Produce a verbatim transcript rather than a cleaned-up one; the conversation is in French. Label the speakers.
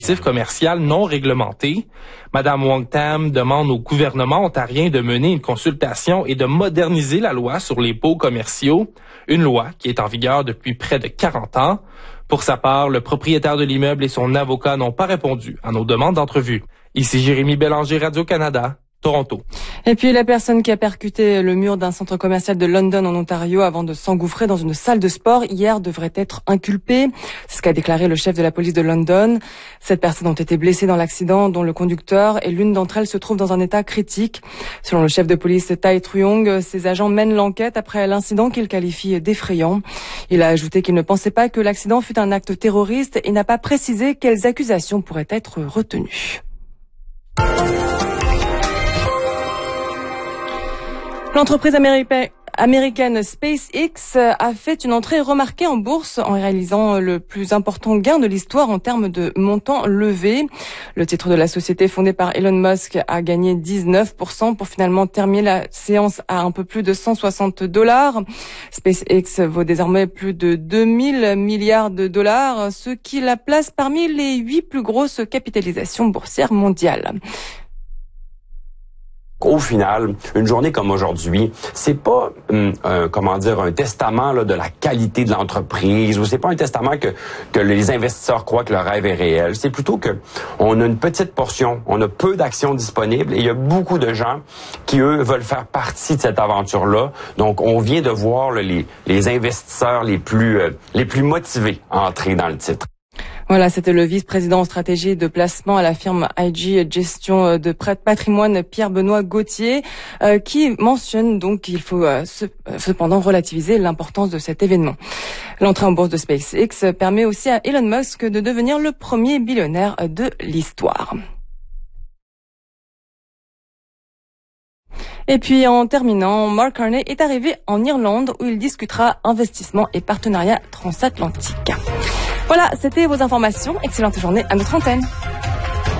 Speaker 1: commercial non réglementé. Madame Wong Tam demande au gouvernement ontarien de mener une consultation et de moderniser la loi sur les baux commerciaux, une loi qui est en vigueur depuis près de quarante ans. Pour sa part, le propriétaire de l'immeuble et son avocat n'ont pas répondu à nos demandes d'entrevue. Ici Jérémy Bélanger, Radio-Canada, Toronto.
Speaker 2: Et puis la personne qui a percuté le mur d'un centre commercial de London en Ontario avant de s'engouffrer dans une salle de sport hier devrait être inculpée. C'est ce qu'a déclaré le chef de la police de London. Sept personnes ont été blessées dans l'accident, dont le conducteur, et l'une d'entre elles se trouve dans un état critique. Selon le chef de police Tai Truong, ses agents mènent l'enquête après l'incident qu'il qualifie d'effrayant. Il a ajouté qu'il ne pensait pas que l'accident fût un acte terroriste et n'a pas précisé quelles accusations pourraient être retenues. L'entreprise américaine SpaceX a fait une entrée remarquée en bourse en réalisant le plus important gain de l'histoire en termes de montant levé. Le titre de la société fondée par Elon Musk a gagné dix-neuf pour cent pour finalement terminer la séance à un peu plus de cent soixante dollars. SpaceX vaut désormais plus de deux mille milliards de dollars, ce qui la place parmi les huit plus grosses capitalisations boursières mondiales.
Speaker 3: Au final, une journée comme aujourd'hui, c'est pas hum, un, comment dire un testament là, de la qualité de l'entreprise, ou c'est pas un testament que que les investisseurs croient que le rêve est réel. C'est plutôt que on a une petite portion, on a peu d'actions disponibles et il y a beaucoup de gens qui eux veulent faire partie de cette aventure-là. Donc on vient de voir là, les les investisseurs les plus euh, les plus motivés à entrer dans le titre.
Speaker 2: Voilà, c'était le vice-président en stratégie de placement à la firme I G Gestion de patrimoine Pierre-Benoît Gauthier, euh, qui mentionne donc qu'il faut euh, ce, euh, cependant relativiser l'importance de cet événement. L'entrée en bourse de SpaceX permet aussi à Elon Musk de devenir le premier billionnaire de l'histoire. Et puis en terminant, Mark Carney est arrivé en Irlande où il discutera investissement et partenariat transatlantique. Voilà, c'était vos informations. Excellente journée à notre antenne.